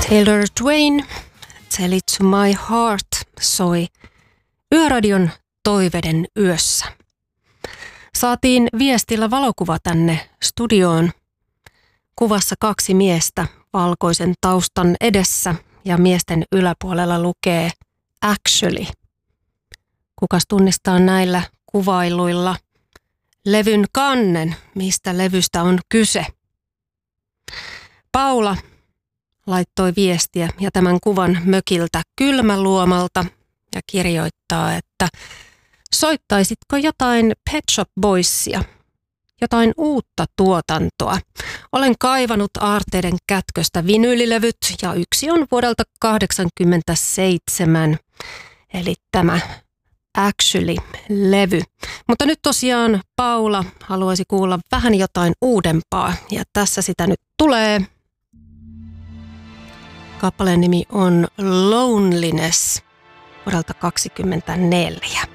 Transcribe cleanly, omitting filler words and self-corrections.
Taylor Dwayne, Tell It to My Heart soi Yöradion toiveiden yössä. Saatiin viestillä valokuva tänne studioon. Kuvassa 2 miestä valkoisen taustan edessä ja miesten yläpuolella lukee Actually. Kukas tunnistaa näillä kuvailuilla levyn kannen, mistä levystä on kyse? Paula laittoi viestiä ja tämän kuvan mökiltä Kylmäluomalta ja kirjoittaa, että soittaisitko jotain Pet Shop Boysia, jotain uutta tuotantoa. Olen kaivanut Aarteiden kätköstä vinyylilevyt ja yksi on vuodelta 1987, eli tämä Actually-levy. Mutta nyt tosiaan Paula haluaisi kuulla vähän jotain uudempaa ja tässä sitä nyt tulee. Kappaleen nimi on Loneliness vuodelta 1924.